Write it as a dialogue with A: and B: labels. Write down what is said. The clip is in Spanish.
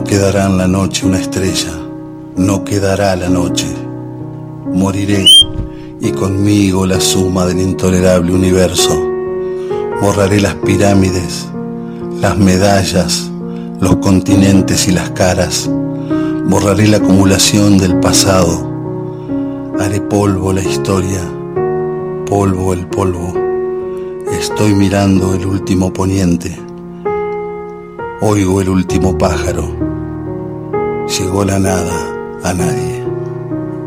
A: quedará en la noche una estrella, no quedará la noche. Moriré y conmigo la suma del intolerable universo. Borraré las pirámides, las medallas, los continentes y las caras. Borraré la acumulación del pasado. Haré polvo la historia, polvo el polvo. Estoy mirando el último poniente. Oigo el último pájaro. Llegó la nada a nadie.